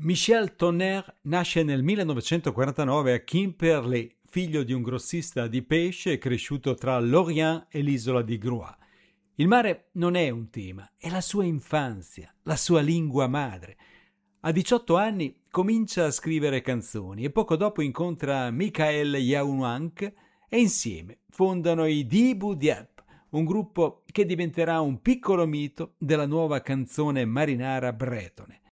Michel Tonnerre nasce nel 1949 a Quimperlé, figlio di un grossista di pesce cresciuto tra Lorient e l'isola di Groix. Il mare non è un tema, è la sua infanzia, la sua lingua madre. A 18 anni comincia a scrivere canzoni e poco dopo incontra Michael Yaounank e insieme fondano i Dibu Diep, un gruppo che diventerà un piccolo mito della nuova canzone marinara bretone.